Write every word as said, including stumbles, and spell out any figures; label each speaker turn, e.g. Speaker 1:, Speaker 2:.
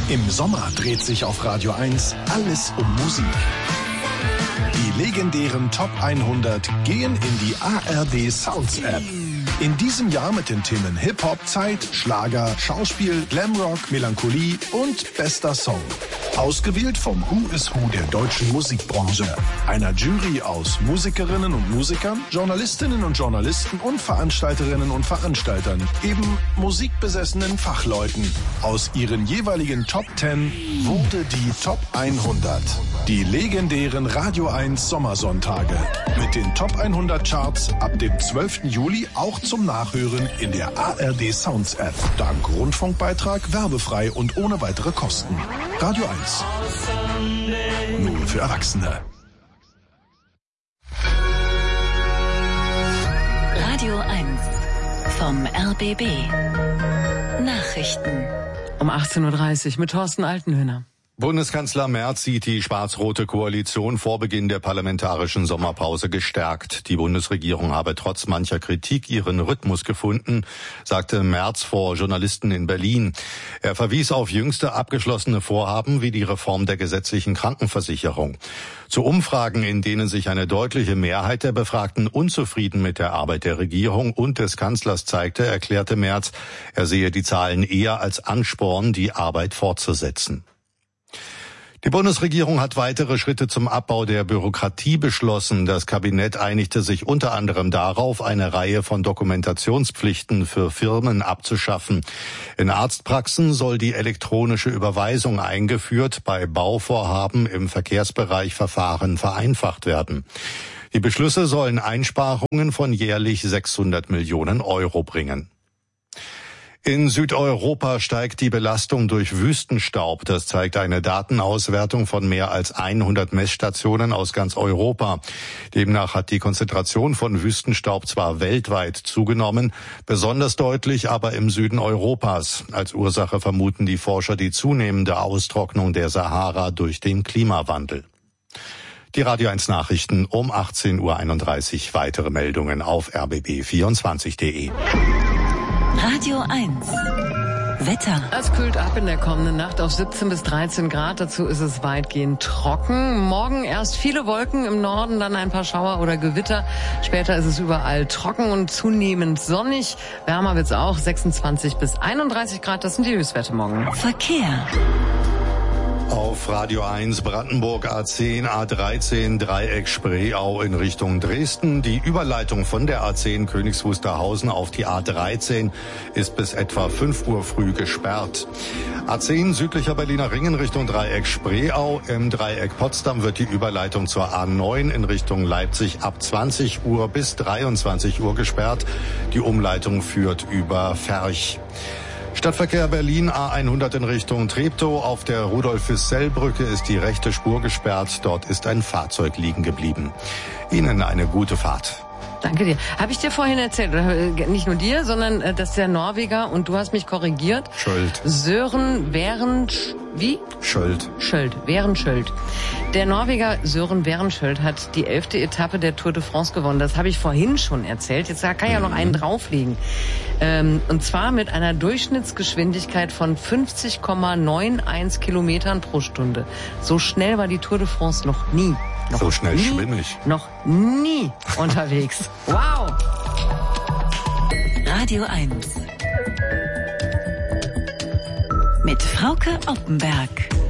Speaker 1: Im Sommer dreht sich auf Radio eins alles um Musik. Die legendären Top hundert gehen in die A R D Sounds App. In diesem Jahr mit den Themen Hip-Hop, Zeit, Schlager, Schauspiel, Glamrock, Melancholie und bester Song. Ausgewählt vom Who is Who der deutschen Musikbranche. Einer Jury aus Musikerinnen und Musikern, Journalistinnen und Journalisten und Veranstalterinnen und Veranstaltern. Eben musikbesessenen Fachleuten. Aus ihren jeweiligen Top zehn wurde die Top hundert. Die legendären Radio eins Sommersonntage. Mit den Top hundert Charts ab dem zwölften Juli auch zum Nachhören in der A R D Sounds App. Dank Rundfunkbeitrag, werbefrei und ohne weitere Kosten. Radio eins. Nur für Erwachsene.
Speaker 2: Radio eins vom R B B. Nachrichten.
Speaker 3: Um achtzehn Uhr dreißig mit Thorsten Altenhöhner.
Speaker 4: Bundeskanzler Merz sieht die schwarz-rote Koalition vor Beginn der parlamentarischen Sommerpause gestärkt. Die Bundesregierung habe trotz mancher Kritik ihren Rhythmus gefunden, sagte Merz vor Journalisten in Berlin. Er verwies auf jüngste abgeschlossene Vorhaben wie die Reform der gesetzlichen Krankenversicherung. Zu Umfragen, in denen sich eine deutliche Mehrheit der Befragten unzufrieden mit der Arbeit der Regierung und des Kanzlers zeigte, erklärte Merz, er sehe die Zahlen eher als Ansporn, die Arbeit fortzusetzen. Die Bundesregierung hat weitere Schritte zum Abbau der Bürokratie beschlossen. Das Kabinett einigte sich unter anderem darauf, eine Reihe von Dokumentationspflichten für Firmen abzuschaffen. In Arztpraxen soll die elektronische Überweisung eingeführt, bei Bauvorhaben im Verkehrsbereich Verfahren vereinfacht werden. Die Beschlüsse sollen Einsparungen von jährlich sechshundert Millionen Euro bringen. In Südeuropa steigt die Belastung durch Wüstenstaub. Das zeigt eine Datenauswertung von mehr als hundert Messstationen aus ganz Europa. Demnach hat die Konzentration von Wüstenstaub zwar weltweit zugenommen, besonders deutlich aber im Süden Europas. Als Ursache vermuten die Forscher die zunehmende Austrocknung der Sahara durch den Klimawandel. Die Radio eins Nachrichten um achtzehn Uhr einunddreißig. Weitere Meldungen auf r b b vierundzwanzig punkt de.
Speaker 2: Radio eins. Wetter.
Speaker 3: Es kühlt ab in der kommenden Nacht auf siebzehn bis dreizehn Grad. Dazu ist es weitgehend trocken. Morgen erst viele Wolken im Norden, dann ein paar Schauer oder Gewitter. Später ist es überall trocken und zunehmend sonnig. Wärmer wird's auch. sechsundzwanzig bis einunddreißig Grad. Das sind die Höchstwerte morgen.
Speaker 2: Verkehr.
Speaker 4: Auf Radio eins Brandenburg A zehn, A dreizehn, Dreieck Spreeau in Richtung Dresden. Die Überleitung von der A zehn Königs Wusterhausen auf die A dreizehn ist bis etwa fünf Uhr früh gesperrt. A zehn südlicher Berliner Ring in Richtung Dreieck Spreeau. Im Dreieck Potsdam wird die Überleitung zur A neun in Richtung Leipzig ab zwanzig Uhr bis dreiundzwanzig Uhr gesperrt. Die Umleitung führt über Ferch. Stadtverkehr Berlin A hundert in Richtung Treptow. Auf der Rudolf-Füssell-Brücke ist die rechte Spur gesperrt. Dort ist ein Fahrzeug liegen geblieben. Ihnen eine gute Fahrt.
Speaker 3: Danke dir. Habe ich dir vorhin erzählt, nicht nur dir, sondern dass der Norweger, und du hast mich korrigiert,
Speaker 4: Schöld.
Speaker 3: Sören Werensch, wie?
Speaker 4: Schöld.
Speaker 3: Schöld, Werenschöld. Der Norweger Sören Werenschöld hat die elfte Etappe der Tour de France gewonnen. Das habe ich vorhin schon erzählt. Jetzt kann ich ja noch einen drauflegen. Ähm, und zwar mit einer Durchschnittsgeschwindigkeit von fünfzig Komma einundneunzig Kilometern pro Stunde. So schnell war die Tour de France noch nie. Noch
Speaker 4: so schnell
Speaker 3: nie,
Speaker 4: schwimme ich.
Speaker 3: Noch nie unterwegs. Wow!
Speaker 2: Radio eins. Mit Frauke Oppenberg.